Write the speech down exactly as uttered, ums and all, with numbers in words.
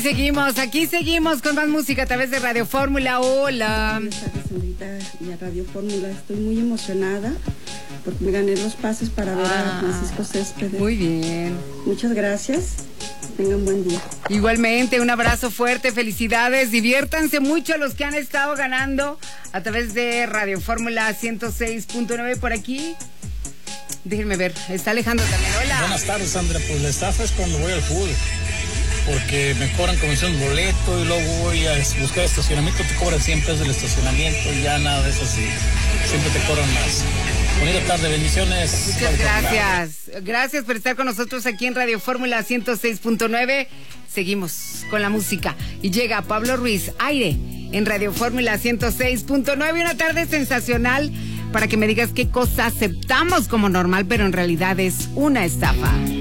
Seguimos, aquí seguimos con más música a través de Radio Fórmula. Hola. Buenas tardes, señorita, y a Radio Fórmula. Estoy muy emocionada porque me gané los pases para ver ah, a Francisco Céspedes. Muy bien. Muchas gracias. Tengan buen día. Igualmente, un abrazo fuerte, felicidades, diviértanse mucho los que han estado ganando a través de Radio Fórmula ciento seis punto nueve por aquí. Déjenme ver, está Alejandro también. Hola. Buenas tardes, Sandra. Pues la estafa es cuando voy al fútbol, porque me cobran comisión de boleto y luego voy a buscar estacionamiento, te cobran cien pesos el estacionamiento y ya nada de eso así. Siempre te cobran más. Bonita tarde, bendiciones. Muchas gracias. Gracias por estar con nosotros aquí en Radio Fórmula ciento seis punto nueve. Seguimos con la música y llega Pablo Ruiz, Aire, en Radio Fórmula ciento seis punto nueve. Una tarde sensacional para que me digas qué cosa aceptamos como normal, pero en realidad es una estafa.